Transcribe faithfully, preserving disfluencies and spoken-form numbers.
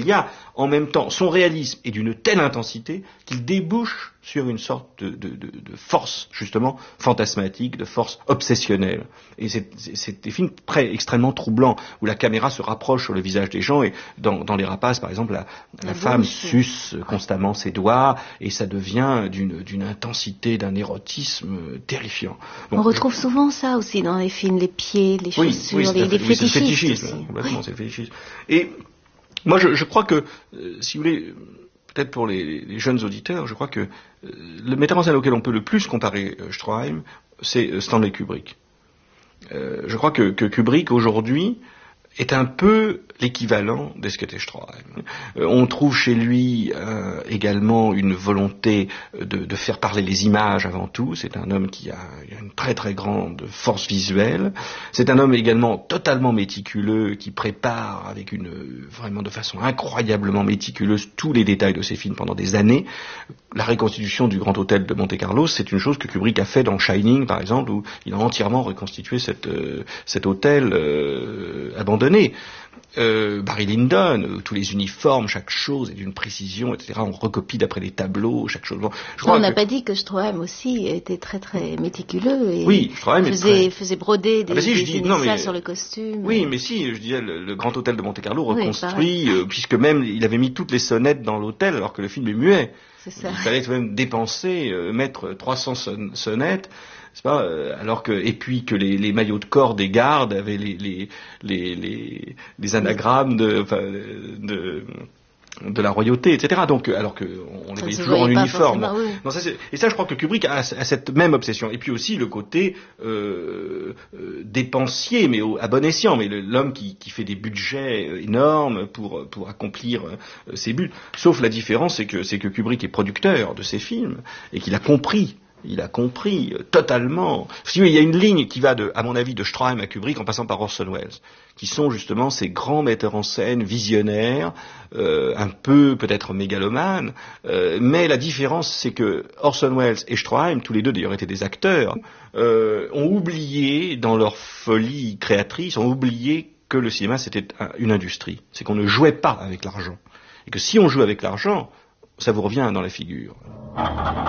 y a en même temps, son réalisme est d'une telle intensité qu'il débouche sur une sorte de, de, de, de force, justement, fantasmatique, de force obsessionnelle. Et c'est, c'est, c'est des films très extrêmement troublants, où la caméra se rapproche sur le visage des gens, et dans, dans Les Rapaces, par exemple, la, la, la femme bouche. suce constamment ses doigts, et ça devient d'une, d'une intensité, d'un érotisme terrifiant. Bon, on retrouve je... souvent ça aussi dans les films, les pieds, les chaussures, oui, oui, les, les oui, fétichistes. C'est le fétichisme, aussi. complètement, oui. c'est le fétichisme. Et moi, je, je crois que, euh, si vous voulez, peut-être pour les, les jeunes auditeurs, je crois que euh, le metteur en scène auquel on peut le plus comparer euh, Stroheim, c'est euh, Stanley Kubrick. Euh, je crois que, que Kubrick, aujourd'hui, est un peu l'équivalent de ce qu'était Stroheim. Euh, on trouve chez lui euh, également une volonté de, de faire parler les images avant tout. C'est un homme qui a, qui a une très très grande force visuelle. C'est un homme également totalement méticuleux, qui prépare avec une vraiment de façon incroyablement méticuleuse tous les détails de ses films pendant des années. La reconstitution du Grand Hôtel de Monte-Carlo, c'est une chose que Kubrick a fait dans Shining, par exemple, où il a entièrement reconstitué cette, euh, cet hôtel euh, abandonné. Euh, Barry Lyndon, euh, tous les uniformes, chaque chose est d'une précision, et cetera. On recopie d'après les tableaux, chaque chose. Bon, je non, on n'a que... pas dit que Stroheim aussi était très très méticuleux et oui, Stroheim faisait, très... faisait broder des, ah, si, des dis, initiales mais... sur le costume. Oui, mais si, je disais, le, le Grand Hôtel de Monte-Carlo reconstruit, oui, euh, puisque même il avait mis toutes les sonnettes dans l'hôtel alors que le film est muet. C'est ça. Il fallait quand même dépenser, euh, mettre trois cents son- sonnettes. C'est pas, euh, alors que, et puis que les, les maillots de corps des gardes avaient les, les, les, les, les anagrammes de, enfin, de, de la royauté, et cetera. Donc, alors que on les voyait toujours en uniforme. Oui. Non, ça, c'est, et ça, je crois que Kubrick a, a cette même obsession. Et puis aussi le côté euh, euh, dépensier, mais au, à bon escient. Mais le, l'homme qui, qui fait des budgets énormes pour pour accomplir euh, ses buts. Sauf la différence, c'est que c'est que Kubrick est producteur de ses films et qu'il a compris. Il a compris euh, totalement. Si, il y a une ligne qui va, de, à mon avis, de Stroheim à Kubrick en passant par Orson Welles, qui sont justement ces grands metteurs en scène visionnaires, euh, un peu peut-être mégalomanes, euh, mais la différence, c'est que Orson Welles et Stroheim, tous les deux d'ailleurs étaient des acteurs, euh, ont oublié, dans leur folie créatrice, ont oublié que le cinéma c'était un, une industrie. C'est qu'on ne jouait pas avec l'argent. Et que si on joue avec l'argent, ça vous revient dans la figure.